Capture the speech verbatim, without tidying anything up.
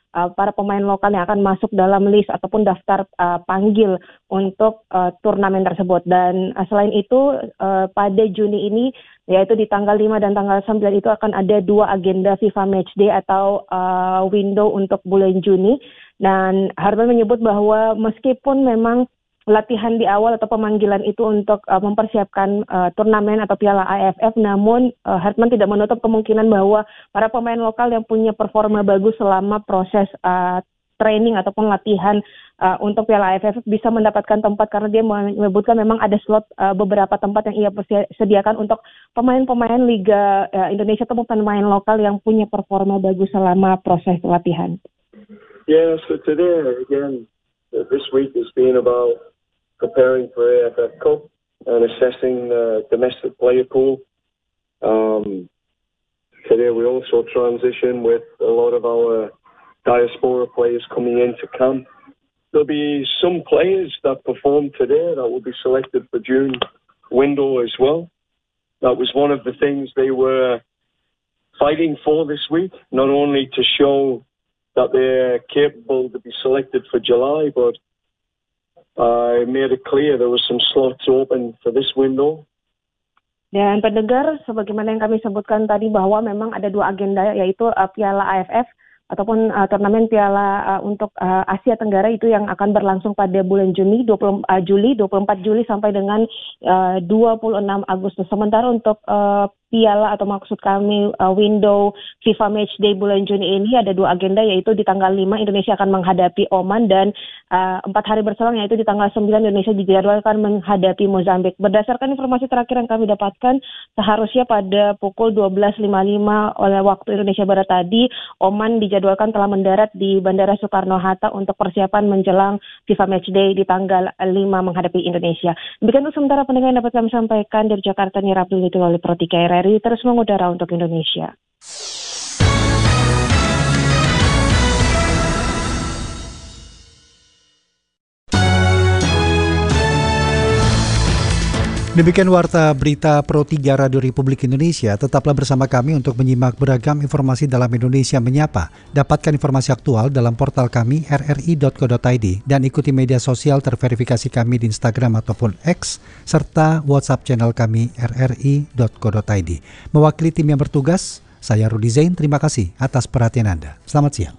uh, para pemain lokal yang akan masuk dalam list ataupun daftar uh, panggil untuk uh, turnamen tersebut. Dan uh, selain itu uh, pada Juni ini, yaitu di tanggal lima dan tanggal sembilan itu akan ada dua agenda FIFA Matchday atau uh, window untuk bulan Juni. Dan Hartman menyebut bahwa meskipun memang latihan di awal atau pemanggilan itu untuk uh, mempersiapkan uh, turnamen atau Piala A F F, namun uh, Hartman tidak menutup kemungkinan bahwa para pemain lokal yang punya performa bagus selama proses uh, training ataupun latihan uh, untuk Piala A F F bisa mendapatkan tempat, karena dia menyebutkan memang ada slot uh, beberapa tempat yang ia sediakan untuk pemain-pemain Liga uh, Indonesia atau pemain lokal yang punya performa bagus selama proses latihan. Yeah, so today again, this week has been about preparing for A F F Cup and assessing the domestic player pool. Um, today we also transition with a lot of our diaspora players coming into camp. There'll be some players that performed today that will be selected for June window as well. That was one of the things they were fighting for this week, not only to show that they're capable to be selected for July, but I made it clear there was some slots open for this window. Dan pendengar, sebagaimana yang kami sebutkan tadi bahwa memang ada dua agenda, yaitu uh, Piala A F F ataupun uh, turnamen Piala uh, untuk uh, Asia Tenggara itu yang akan berlangsung pada bulan Juni, dua puluh, uh, Juli, dua puluh empat Juli sampai dengan uh, dua puluh enam Agustus. Sementara untuk uh, Piala atau maksud kami uh, window FIFA Matchday bulan Juni ini ada dua agenda, yaitu di tanggal lima Indonesia akan menghadapi Oman, dan uh, empat hari berselang yaitu di tanggal sembilan Indonesia dijadwalkan menghadapi Mozambik. Berdasarkan informasi terakhir yang kami dapatkan, seharusnya pada pukul dua belas lima puluh lima oleh waktu Indonesia Barat tadi, Oman dijadwalkan telah mendarat di Bandara Soekarno-Hatta untuk persiapan menjelang FIFA Matchday di tanggal lima menghadapi Indonesia. Demikian untuk sementara pendengar yang dapat kami sampaikan dari Jakarta, Nira Abdul oleh Pro tiga R R I terus mengudara untuk Indonesia. Demikian warta berita Pro tiga Radio Republik Indonesia. Tetaplah bersama kami untuk menyimak beragam informasi dalam Indonesia Menyapa. Dapatkan informasi aktual dalam portal kami r r i dot co dot i d dan ikuti media sosial terverifikasi kami di Instagram ataupun X serta WhatsApp channel kami r r i dot co dot i d. Mewakili tim yang bertugas, saya Rudi Zain, terima kasih atas perhatian Anda. Selamat siang.